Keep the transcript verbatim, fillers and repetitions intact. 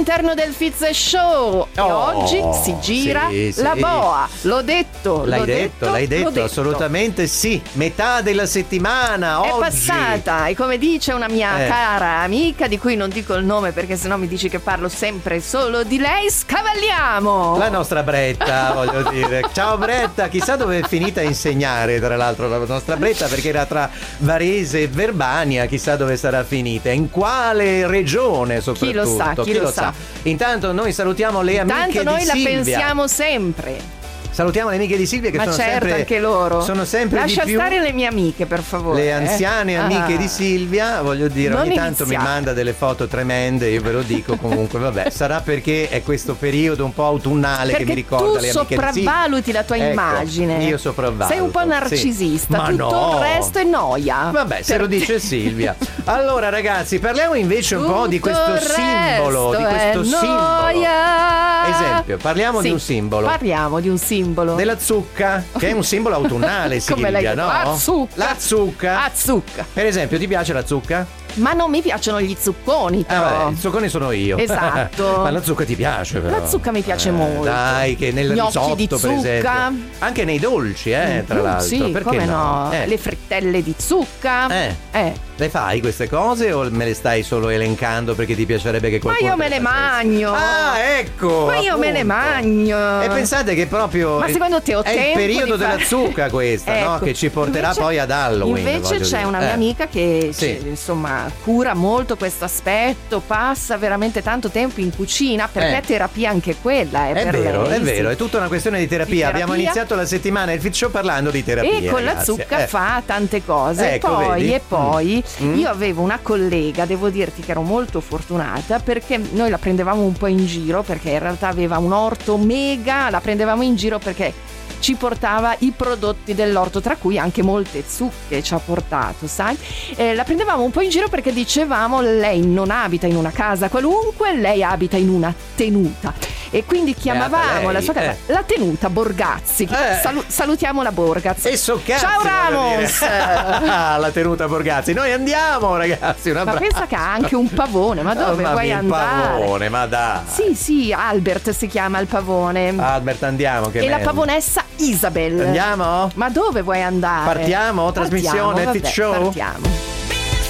All'interno del Fitz Show e Oh, oggi si gira sì, sì. la boa. L'ho detto, L'hai l'ho detto, detto, l'hai detto, l'ho detto. assolutamente sì. Metà della settimana È oggi. passata e come dice una mia Eh. cara amica, di cui non dico il nome perché sennò mi dici che parlo sempre solo di lei, scavalliamo! La nostra Bretta, voglio dire. Ciao Bretta, chissà dove è finita a insegnare, tra l'altro, la nostra Bretta, perché era tra Varese e Verbania, chissà dove sarà finita, in quale regione soprattutto. Chi lo sa, chi lo sa. Intanto noi salutiamo le amiche Tanto noi di la Silvia. pensiamo sempre. Salutiamo le amiche di Silvia che Ma sono certo, sempre anche loro. sono sempre Lascia di più stare le mie amiche, per favore. le anziane eh. amiche Ah. di Silvia, voglio dire, Non ogni tanto mi iniziare. manda delle foto tremende, io ve lo dico comunque, vabbè, sarà perché è questo periodo un po' autunnale Perché che mi ricorda tu le amiche di Silvia. sopravvaluti la tua Ecco, immagine. io sopravvaluto. Sei un po' sì. narcisista, Ma tutto no. il resto è noia. Vabbè, se Per lo te. dice Silvia. Allora ragazzi, parliamo invece un po' di Tutto questo il simbolo, di resto questo è simbolo. noia. Esempio, parliamo Sì, di un simbolo. Parliamo di un simbolo. Della zucca, che è un simbolo autunnale, Come Silvia, lei- no? La zucca. La zucca. La zucca. Per esempio, ti piace la zucca? Ma non mi piacciono gli zucconi, Ah, però. vabbè, il zuccone sono io. Esatto. Ma la zucca ti piace, però? La zucca mi piace Eh, molto. Dai, che nel Gnocchi risotto, di per zucca. esempio. Anche nei dolci, eh, tra Mm, l'altro. Sì, Perché come no? Eh, Le frittelle di zucca. Eh. Eh. Le fai queste cose o me le stai solo elencando perché ti piacerebbe che Ma qualcuno io te me le le facesse? magno. Ah, ecco. Ma io me ne appunto. magno. E pensate che proprio Ma è- secondo te ho è il tempo periodo di della fare- zucca questa, no? Ecco. Che ci porterà Invece- poi ad Halloween. Invece voglio c'è dire. una mia Eh. amica che Sì. ci- insomma cura molto questo aspetto, passa veramente tanto tempo in cucina perché Eh. è terapia anche quella. È, È per vero, lei, è vero, sì. è tutta una questione di terapia. Di terapia. Abbiamo iniziato la settimana il Fit Show parlando di terapia. E con la ragazzi. zucca Eh. fa tante cose. Ecco, poi vedi? e poi Mm. io avevo una collega, devo dirti che ero molto fortunata perché noi la prendevamo un po' in giro perché in realtà aveva un orto mega, la prendevamo in giro perché ci portava i prodotti dell'orto, tra cui anche molte zucche ci ha portato, sai? Eh, la prendevamo un po' in giro perché dicevamo lei non abita in una casa qualunque, lei abita in una tenuta. E quindi chiamavamo lei, la sua casa eh. la tenuta Borgazzi. Eh. Salu- salutiamo la Borgazzi. E so cazzi, Ciao voglio dire. Ramos! La tenuta Borgazzi. Noi andiamo, ragazzi. Un Ma abbraccio. pensa che ha anche un pavone, ma dove Mamma vuoi mia, andare? Il pavone, ma dai. Sì, sì, Albert si chiama il pavone. Albert, andiamo. Che e la bello. pavonessa Isabel. Andiamo? Ma dove vuoi andare? Partiamo? Trasmissione, Partiamo, Fit vabbè, Show? Partiamo.